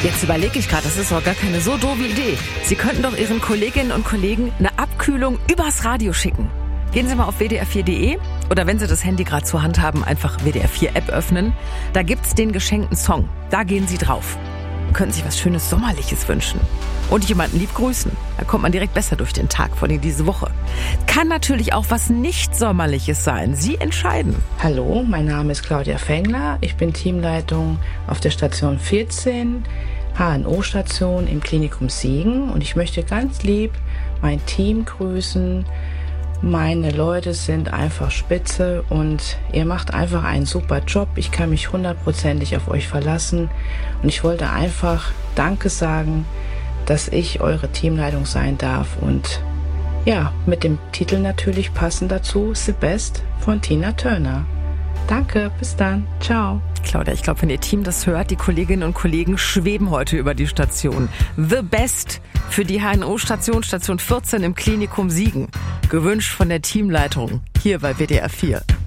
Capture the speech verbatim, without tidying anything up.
Jetzt überlege ich gerade, das ist doch gar keine so doofe Idee. Sie könnten doch Ihren Kolleginnen und Kollegen eine Abkühlung übers Radio schicken. Gehen Sie mal auf w d r vier punkt d e oder wenn Sie das Handy gerade zur Hand haben, einfach W D R vier App öffnen. Da gibt's den geschenkten Song. Da gehen Sie drauf. Können sich was Schönes Sommerliches wünschen. Und jemanden lieb grüßen. Da kommt man direkt besser durch den Tag, vor allem diese Woche. Kann natürlich auch was nicht Sommerliches sein. Sie entscheiden. Hallo, mein Name ist Claudia Fengler. Ich bin Teamleitung auf der Station vierzehn, H N O-Station im Klinikum Siegen. Und ich möchte ganz lieb mein Team grüßen. Meine Leute sind einfach spitze und ihr macht einfach einen super Job. Ich kann mich hundertprozentig auf euch verlassen. Und ich wollte einfach Danke sagen, dass ich eure Teamleitung sein darf. Und ja, mit dem Titel natürlich passend dazu The Best von Tina Turner. Danke, bis dann. Ciao. Claudia, ich glaube, wenn Ihr Team das hört, die Kolleginnen und Kollegen schweben heute über die Station. The Best für die H N O-Station, Station vierzehn im Klinikum Siegen. Gewünscht von der Teamleitung hier bei W D R vier.